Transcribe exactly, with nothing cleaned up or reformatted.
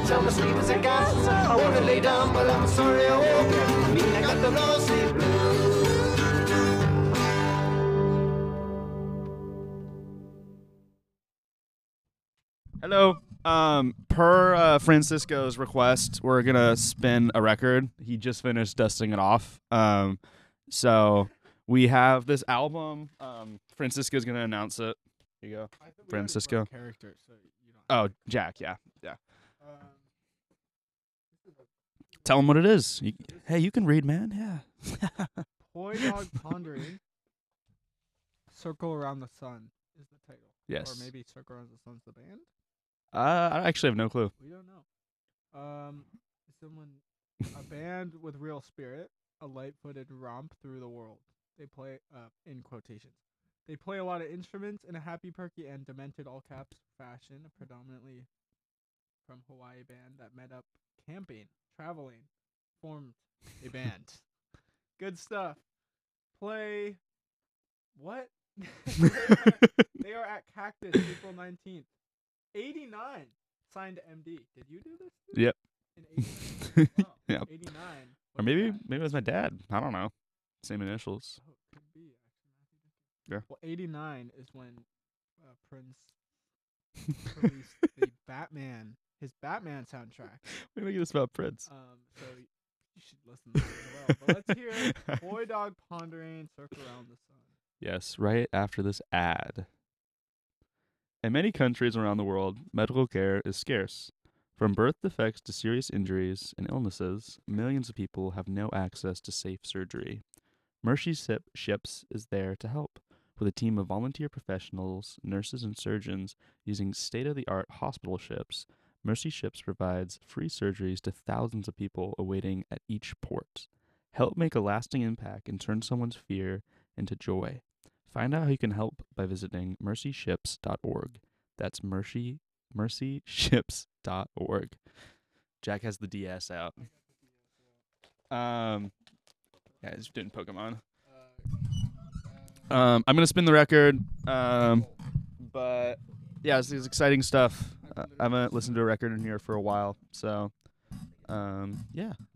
tell my sleepers and gas. I wanna lay down, but I'm sorry I woke up. I mean, I got the low sleep blues. Hello. Um, per uh, Francisco's request, we're gonna spin a record. He just finished dusting it off. Um, so we have this album. Um, Francisco's gonna announce it. Here you go, Francisco. Character, so you don't Oh, Jack. Yeah, yeah. um, Tell him what it is. You, hey, you can read, man. Yeah. Toy Dog Pondering. Circle Around the Sun is the title. Yes. Or maybe Circle Around the Sun's the band? Uh, I actually have no clue. We don't know. Um, someone, a band with real spirit, a light-footed romp through the world. They play, uh, in quotations. They play a lot of instruments in a happy, perky, and demented all-caps fashion, a predominantly from Hawaii band that met up camping, traveling, formed a band. Good stuff. Play. What? They are at Cactus April nineteenth. eighty-nine signed M D. Did you do this? Dude? Yep. In eighty-nine? Wow. Yep. eighty-nine. Or maybe maybe it was my dad. I don't know. Same initials. Oh, it could be actually. Yeah. Well, eighty-nine is when uh, Prince released the Batman, his Batman soundtrack. We're making this about Prince. Um, so y- you should listen to that as well. But let's hear Boy Dog Pondering, Circle Around the Sun. Yes, right after this ad. In many countries around the world, medical care is scarce. From birth defects to serious injuries and illnesses, millions of people have no access to safe surgery. Mercy Ship Ships is there to help. With a team of volunteer professionals, nurses, and surgeons using state-of-the-art hospital ships, Mercy Ships provides free surgeries to thousands of people awaiting at each port. Help make a lasting impact and turn someone's fear into joy. Find out how you can help by visiting mercy ships dot org. That's mercy mercy ships dot org. Jack has the D S out. Um, yeah, he's doing Pokemon. Um, I'm gonna spin the record. Um, but yeah, this is exciting stuff. Uh, I haven't listened to a record in here for a while, so um, yeah.